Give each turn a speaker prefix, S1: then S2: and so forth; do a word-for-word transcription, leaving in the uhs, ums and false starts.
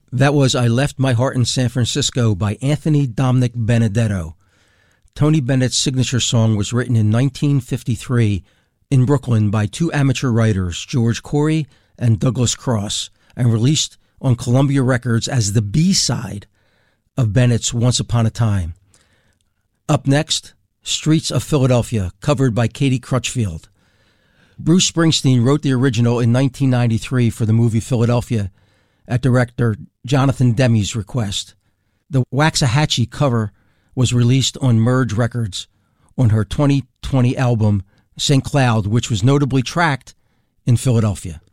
S1: That was I Left My Heart in San Francisco by Anthony Dominic Benedetto. Tony Bennett's signature song was written in nineteen fifty-three in Brooklyn by two amateur writers, George Corey and Douglas Cross, and released on Columbia Records as the B-side of Bennett's Once Upon a Time. Up next, Streets of Philadelphia, covered by Katie Crutchfield. Bruce Springsteen wrote the original in nineteen ninety-three for the movie Philadelphia at director Jonathan Demme's request. The Waxahachie cover was released on Merge Records on her twenty twenty album Saint Cloud, which was notably tracked in Philadelphia.